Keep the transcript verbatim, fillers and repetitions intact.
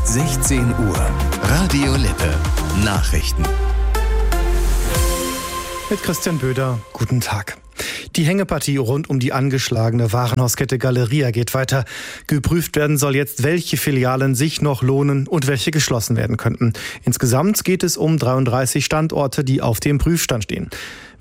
sechzehn Uhr. Radio Lippe. Nachrichten. Mit Christian Böder. Guten Tag. Die Hängepartie rund um die angeschlagene Warenhauskette Galeria geht weiter. Geprüft werden soll jetzt, welche Filialen sich noch lohnen und welche geschlossen werden könnten. Insgesamt geht es um dreiunddreißig Standorte, die auf dem Prüfstand stehen.